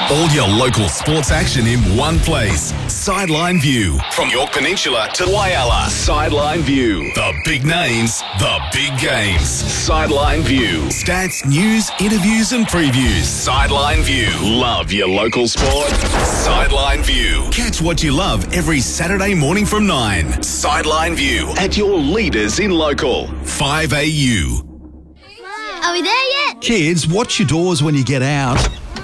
All your local sports action in one place. Sideline View. From York Peninsula to Whyalla. Sideline View. The big names, the big games. Sideline View. Stats, news, interviews and previews. Sideline View. Love your local sport. Sideline View. Catch what you love every Saturday morning from 9. Sideline View at your leaders in local. 5AU. Are we there yet? Kids, watch your doors when you get out.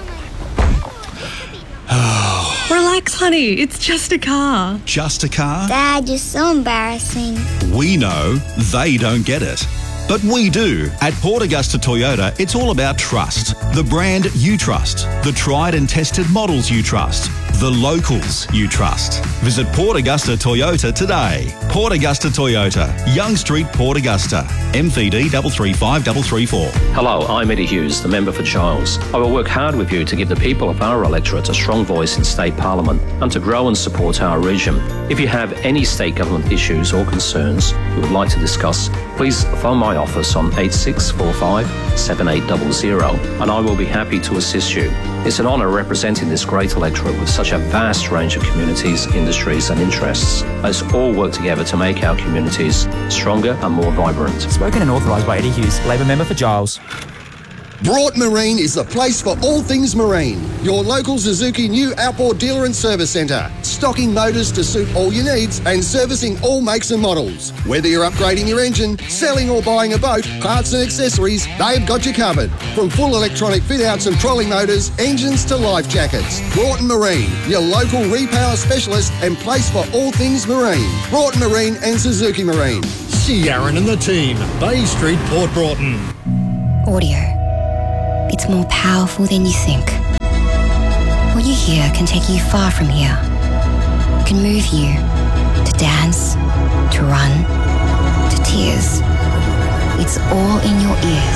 Relax, honey. It's just a car. Just a car? Dad, you're so embarrassing. We know they don't get it. But we do. At Port Augusta Toyota, it's all about trust. The brand you trust. The tried and tested models you trust. The locals you trust. Visit Port Augusta Toyota today. Port Augusta Toyota, Young Street, Port Augusta. MVD 335334. Hello, I'm Eddie Hughes, the member for Giles. I will work hard with you to give the people of our electorate a strong voice in state parliament and to grow and support our region. If you have any state government issues or concerns you would like to discuss, please phone my office on 8645 7800 and I will be happy to assist you. It's an honour representing this great electorate with such a vast range of communities, industries and interests. Let's all work together to make our communities stronger and more vibrant. Spoken and authorised by Eddie Hughes, Labor member for Giles. Brought Marine is the place for all things marine. Your local Suzuki new outboard dealer and service centre. Stocking motors to suit all your needs and servicing all makes and models. Whether you're upgrading your engine, selling or buying a boat, parts and accessories, they've got you covered. From full electronic fit-outs and trolley motors, engines to life jackets. Broughton Marine, your local repower specialist and place for all things marine. Broughton Marine and Suzuki Marine. See Aaron and the team, Bay Street, Port Broughton. Audio. It's more powerful than you think. What you hear can take you far from here. It can move you to dance, to run, to tears. It's all in your ears.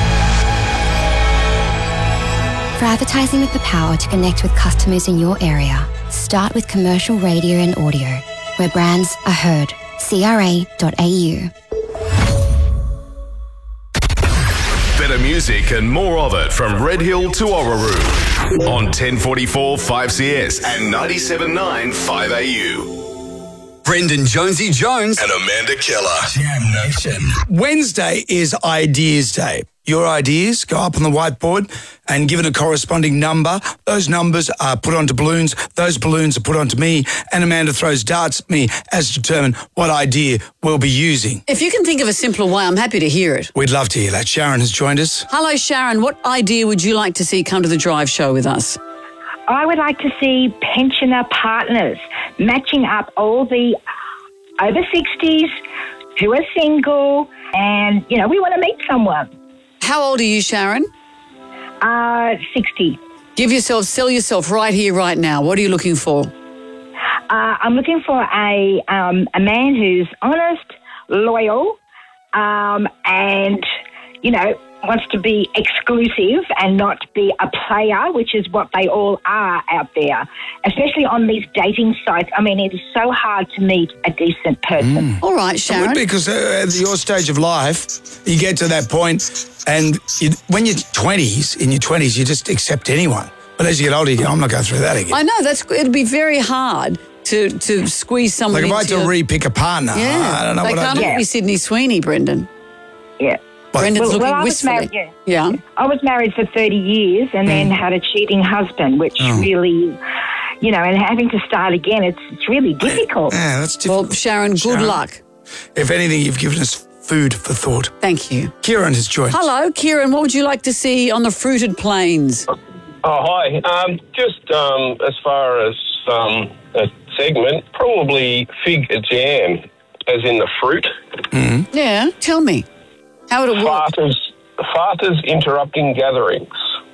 For advertising with the power to connect with customers in your area, start with commercial radio and audio, where brands are heard. CRA.au. Better music and more of it from Red Hill to Orroroo on 1044 5CS and 97.9 5AU. Brendan Jonesy Jones and Amanda Keller. Jam Nation. Wednesday is Ideas Day. Your ideas go up on the whiteboard and given a corresponding number. Those numbers are put onto balloons. Those balloons are put onto me, and Amanda throws darts at me as to determine what idea we'll be using. If you can think of a simpler way, I'm happy to hear it. We'd love to hear that. Sharon has joined us. Hello, Sharon. What idea would you like to see come to the Drive show with us? I would like to see pensioner partners matching up all the over 60s who are single and, you know, we want to meet someone. How old are you, Sharon? 60. Sell yourself right here, right now. What are you looking for? I'm looking for a man who's honest, loyal, and, you know, wants to be exclusive and not be a player, which is what they all are out there, especially on these dating sites. I mean, it is so hard to meet a decent person. All right, Sharon. It would be because at your stage of life, you get to that point and when you're in your 20s, you just accept anyone. But as you get older, you go, I'm not going through that again. I know, it'd be very hard to squeeze someone like if I had to re-pick a partner, yeah, I don't know what I'd do. They can't all be Sydney Sweeney, Brendan. Yeah. Brendan's looking I was wistfully. married, Yeah. I was married for 30 years and then had a cheating husband, which really, you know, and having to start again, it's really difficult. Yeah, that's difficult. Well, Sharon, good luck. If anything, you've given us food for thought. Thank you. Kieran has joined us. Hello, Kieran. What would you like to see on the fruited plains? Oh, hi. Just as far as a segment, probably fig jam, as in the fruit. Mm-hmm. Yeah, tell me. How would it work? Farters interrupting gatherings.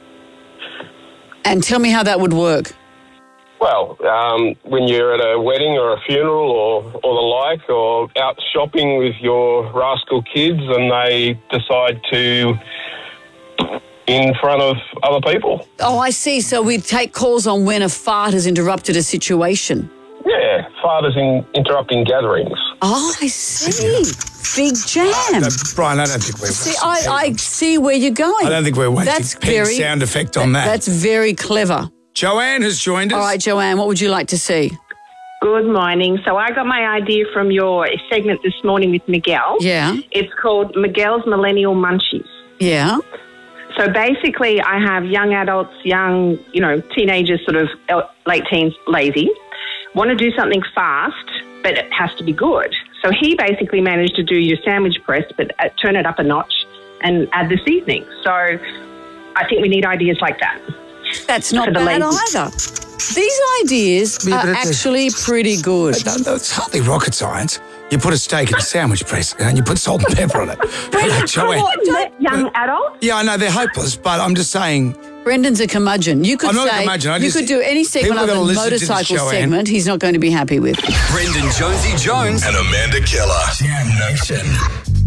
And tell me how that would work. Well, when you're at a wedding or a funeral or the like, or out shopping with your rascal kids and they decide to in front of other people. Oh, I see. So we take calls on when a fart has interrupted a situation. Yeah, farters interrupting gatherings. Oh, I see. Fig jam. Brian, I don't think we're See, I see where you're going. I don't think we're wasting sound effect on that. That's very clever. Joanne has joined us. All right, Joanne, what would you like to see? Good morning. So I got my idea from your segment this morning with Miguel. Yeah. It's called Miguel's Millennial Munchies. Yeah. So basically I have young adults, teenagers, sort of late teens, lazy, want to do something fast, but it has to be good. So he basically managed to do your sandwich press, but turn it up a notch and add the seasoning. So I think we need ideas like that. That's not bad either. These ideas are actually pretty good. It's hardly rocket science. You put a steak in a sandwich press and you put salt and pepper on it. Young adults? Yeah, I know, they're hopeless, but I'm just saying... Brendan's a curmujun. You could I'm not a curmudgeon. You could do any segment other than motorcycle segment he's not going to be happy with. Brendan Jonesy Jones and Amanda Keller. Jam Nation.